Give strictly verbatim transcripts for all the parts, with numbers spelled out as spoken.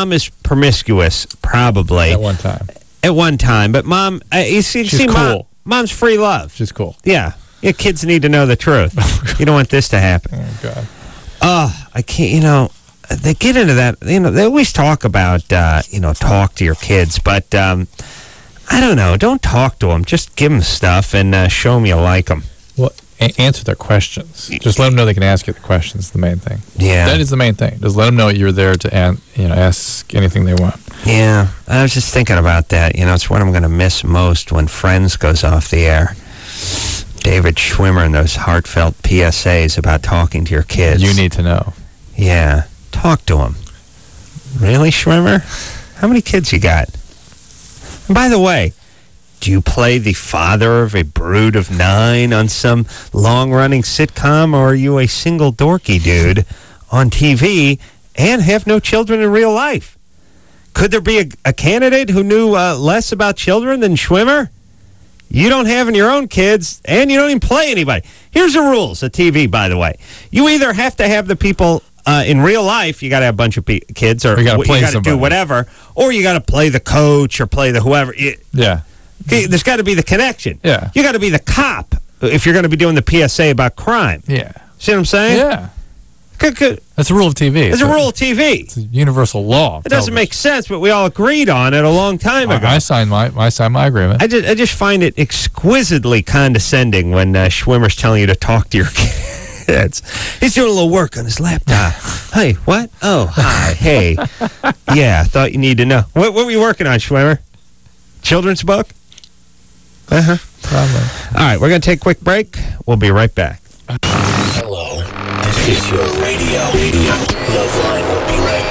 mom is promiscuous, probably. At one time. At one time. But mom, uh, you see, She's see cool. mom, mom's free love. She's cool. Yeah. Yeah, kids need to know the truth. You don't want this to happen. Oh, God. Oh, I can't, you know, they get into that, you know, they always talk about, uh, you know, talk to your kids, but um, I don't know, don't talk to them. Just give them stuff and uh, show them you like them. Well, a- answer their questions. Just let them know they can ask you the questions, the main thing. Yeah. That is the main thing. Just let them know you're there to an- you know, ask anything they want. Yeah, I was just thinking about that. You know, it's what I'm going to miss most when Friends goes off the air. David Schwimmer and those heartfelt P S As about talking to your kids. You need to know. Yeah, talk to them. Really, Schwimmer? How many kids you got? And by the way, do you play the father of a brood of nine on some long-running sitcom, or are you a single dorky dude on T V and have no children in real life? Could there be a, a candidate who knew uh, less about children than Schwimmer? You don't have your own kids, and you don't even play anybody. Here's the rules of T V, by the way. You either have to have the people uh, in real life, you got to have a bunch of pe- kids, or you got to play you got to do whatever, or you got to play the coach or play the whoever. You, Yeah. okay, there's got to be the connection. Yeah. You got to be the cop if you're going to be doing the P S A about crime. Yeah. See what I'm saying? Yeah. Good, good. That's a rule of T V. It's a rule of T V. It's a universal law. It doesn't make sense, but we all agreed on it a long time ago. I, I signed my I signed my agreement. I just, I just find it exquisitely condescending when uh, Schwimmer's telling you to talk to your kids. He's doing a little work on his laptop. Hey, what? Oh, hi. Hey. Yeah, thought you need to know. What, what were you working on, Schwimmer? Children's book? Uh-huh. Probably. All right, we're going to take a quick break. We'll be right back. Hello, this is your radio. Loveline will be right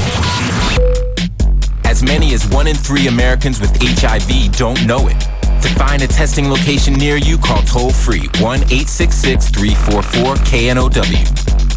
back. As many as one in three Americans with H I V don't know it. To find a testing location near you, call toll-free one eight six six, three four four, K N O W.